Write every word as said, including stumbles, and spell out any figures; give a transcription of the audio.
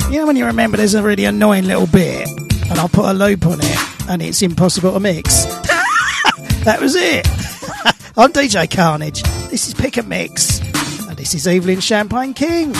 You know when you remember there's a really annoying little bit and I'll put a loop on it and it's impossible to mix? That was it. I'm D J Carnage. This is Pick and Mix. And this is Evelyn Champagne King.